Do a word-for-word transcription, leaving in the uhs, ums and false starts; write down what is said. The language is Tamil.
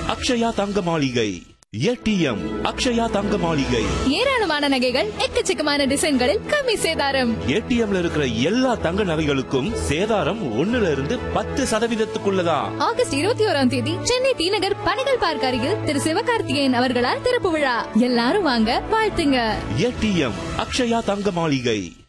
அக்ஷயா தங்க மாளிகை. ஏடிஎம் அக்ஷயா தங்க மாளிகை. ஏராளமான நகைகள் எக்கச்சக்கமான டிசைன்களில் கம்மி சேதாரம். ஏடிஎம்ல இருக்கிற எல்லா தங்க நகைகளுக்கும் சேதாரம் ஒண்ணுல இருந்து பத்து சதவீதத்துக்குள்ளதான். ஆகஸ்ட் இருபத்தி ஓராம் தேதி சென்னை டி நகர் பனைகள் பார்க் அருகில் திரு சிவகார்த்திகேயன் அவர்களால் திறப்பு விழா. எல்லாரும் வாங்க, வாழ்த்துங்க. ஏடிஎம் அக்ஷயா தங்க மாளிகை.